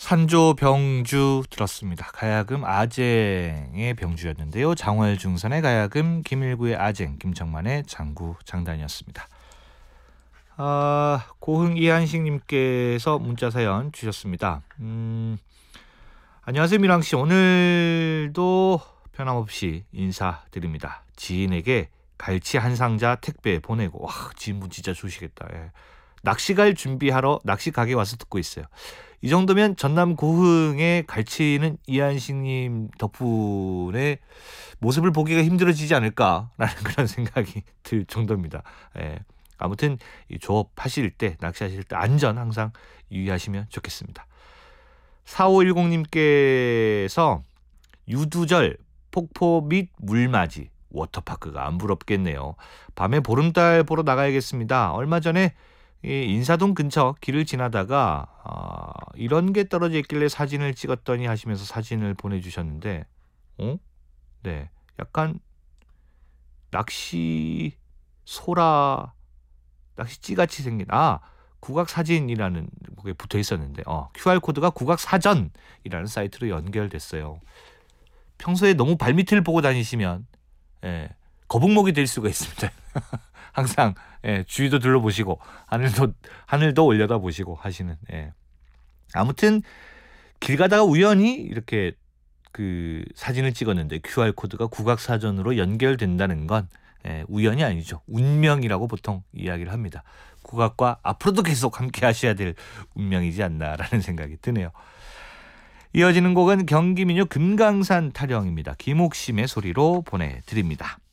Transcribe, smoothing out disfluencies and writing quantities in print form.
산조 병주 들었습니다. 가야금 아쟁의 병주였는데요. 장월중선의 가야금, 김일구의 아쟁, 김청만의 장구 장단이었습니다. 고흥 이한식님께서 문자 사연 주셨습니다. 안녕하세요 미랑씨. 오늘도 변함없이 인사드립니다. 지인에게 갈치 한 상자 택배 보내고, 와 지인분 진짜 좋으시겠다. 예. 낚시갈 준비하러 낚시 가게 와서 듣고 있어요. 이 정도면 전남 고흥의 갈치는 이한식님 덕분에 모습을 보기가 힘들어지지 않을까라는 그런 생각이 들 정도입니다. 예. 아무튼 이 조업하실 때, 낚시하실 때 안전 항상 유의하시면 좋겠습니다. 4510님께서 유두절, 폭포 및 물맞이, 워터파크가 안 부럽겠네요. 밤에 보름달 보러 나가야겠습니다. 얼마 전에 인사동 근처 길을 지나다가 이런 게 떨어져 있길래 사진을 찍었더니 하시면서 사진을 보내주셨는데, 네, 약간 낚시 소라, 낚시찌 같이 생긴 국악사진이라는 게 붙어 있었는데 QR코드가 국악사전이라는 사이트로 연결됐어요. 평소에 너무 발밑을 보고 다니시면 거북목이 될 수가 있습니다. 항상 주위도 둘러보시고 하늘도 올려다 보시고 하시는. 아무튼 길 가다가 우연히 이렇게 그 사진을 찍었는데 QR코드가 국악사전으로 연결된다는 건 우연이 아니죠. 운명이라고 보통 이야기를 합니다. 국악과 앞으로도 계속 함께 하셔야 될 운명이지 않나라는 생각이 드네요. 이어지는 곡은 경기민요 금강산 타령입니다. 김옥심의 소리로 보내드립니다.